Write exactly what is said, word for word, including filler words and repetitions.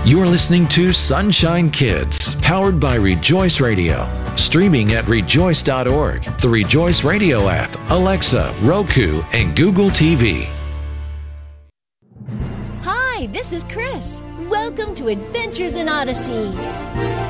You're listening to Sunshine Kids, powered by Rejoice Radio. Streaming at rejoice dot org, the Rejoice Radio app, Alexa, Roku, and Google T V. Hi, this is Chris. Welcome to Adventures in Odyssey.